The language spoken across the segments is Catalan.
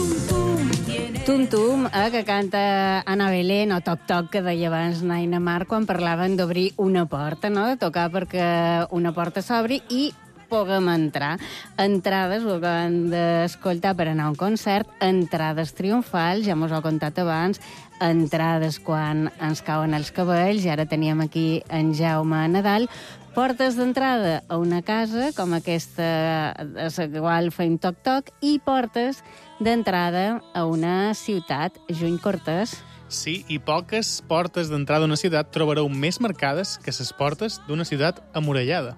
Tum Tum, que canta Ana Belén, o Toc Toc, que deia abans Naina Mar, quan parlaven d'obrir una porta, no? De tocar perquè una porta s'obri i puguem entrar. Entrades, ho acabem d'escoltar per anar a un concert, entrades triomfals, ja mos ho he contat abans, entrades quan ens cauen els cabells, i ara teníem aquí en Jaume Nadal, portes d'entrada a una casa, com aquesta a la qual fem toc-toc, i portes d'entrada a una ciutat, Juny Cortés. Sí, i poques portes d'entrada a una ciutat trobareu més marcades que les portes d'una ciutat amurallada.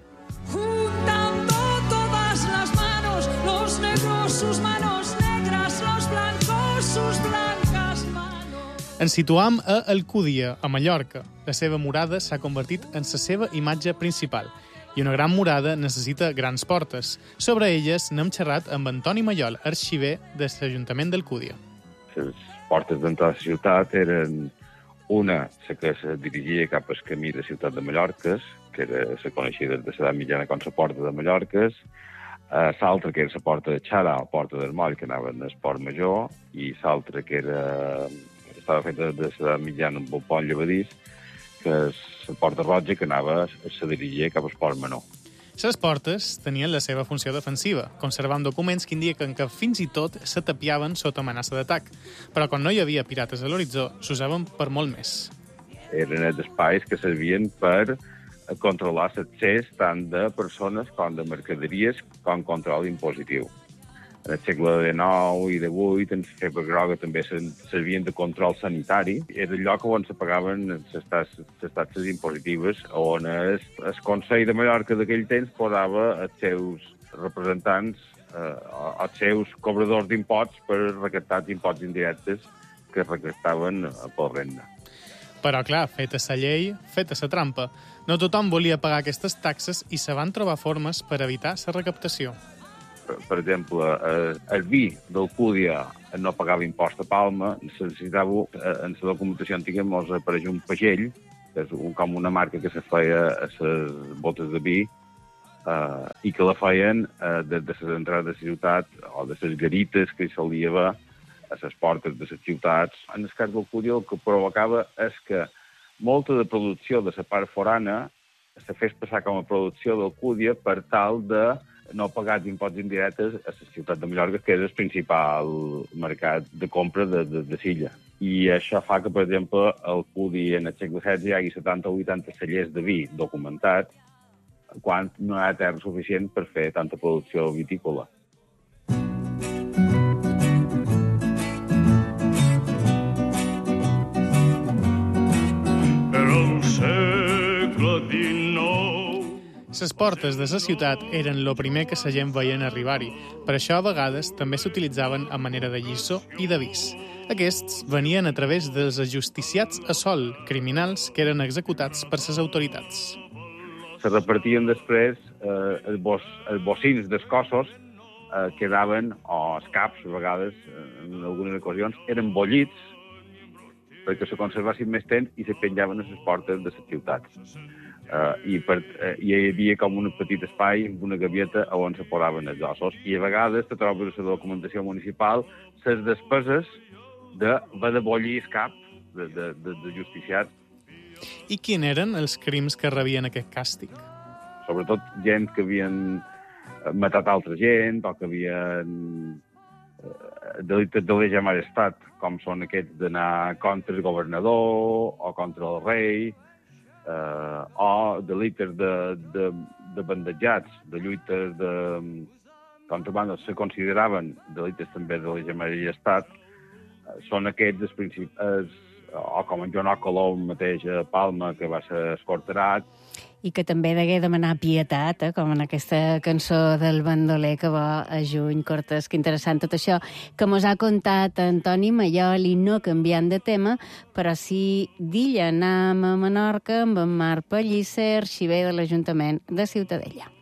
Juntando todas las manos, los negros sus manos negras, los blancos sus blancas manos. Ens situam a Alcúdia, a Mallorca. La seva murada s'ha convertit en la seva imatge principal. I una gran murada necessita grans portes. Sobre elles n'hem xerrat amb Antoni Mallol, arxiver de l'Ajuntament d'Alcúdia. Les portes d'entrada a la ciutat eren una, la que se dirigia cap al camí de Ciutat de Mallorca, que se coneixia des de l'edat mitjana com la porta de Mallorca, l'altra que era la porta de Xara, o porta del Moll, que anava al Port Major, i l'altra que estava feta des de l'edat mitjana amb un pont llevadís, que és la porta roja, que se dirigia cap al Port Menor. Les portes tenien la seva funció defensiva, conservant documents que indiquen que fins i tot se tapiaven sota amenaça d'atac. Però quan no hi havia pirates a l'horitzó, s'usaven per molt més. Eren els espais que servien per controlar l'accés tant de persones com de mercaderies com control impositiu. En el segle XIX i XVIII, en la febre groga, també servien de control sanitari. Era el lloc on se pagaven les taxes impositives, on el Consell de Mallorca d'aquell temps posava els seus representants, els seus cobradors d'imposts per recaptar els imposts indirectes que recaptaven pel regne. Però, clar, feta la llei, feta la trampa. No tothom volia pagar aquestes taxes i se van trobar formes per evitar la recaptació. Per exemple, el vi d'Alcúdia no pagava impost a Palma, necessitava, en la documentació antiga mos apareix un pagell, que és com una marca que se feia a les botes de vi, i que la feien des de les entrades de la ciutat o de les garites que hi solia haver a les portes de les ciutats. En el cas d'Alcúdia el que provocava és que molta de producció de la part forana se fes passar com a producció d'Alcúdia per tal de no pagar imposts indirectes a la ciutat de Mallorca, que és el principal mercat de compra de silla. I això fa que, per exemple, a Alcúdia en el segle XVI hi hagi 70 o 80 cellers de vi documentat, quan no hi ha terra suficient per fer tanta producció vitícola. Les portes de la ciutat eren el primer que la gent veia en arribar-hi. Per això, a vegades, també s'utilitzaven a manera de lliçó i d'avís. Aquests venien a través dels ajusticiats a sol, criminals que eren executats per les autoritats. Se repartien després els bocins dels cossos, quedaven, o els caps, a vegades, en algunes ocasions, eren bollits perquè se conservassin més temps i se penjaven a les portes de les ciutats. I hi havia com un petit espai amb una gavieta on se posaven els ossos, i a vegades te trobes a la documentació municipal les despeses d'haver de bollir el cap de justiciats. I quins eren els crims que rebien aquest càstig? Sobretot gent que havien matat altra gent o que havien delictes de lesa majestat, com són aquests d'anar contra el governador o contra el rei, o delictes de bandejats, de lluites de contrabanda, se consideraven delictes també de lesa majestat. Són aquests els principals, o com en Joan Colom mateix a Palma, que va ser escorterat. I que també degué demanar pietat, com en aquesta cançó del bandoler que va a Juny Cortés. Que interessant tot això que mos ha contat Antoni Mallol, i no canviant de tema, però sí d'illa anam a Menorca amb en Marc Pellicer, arxiver de l'Ajuntament de Ciutadella.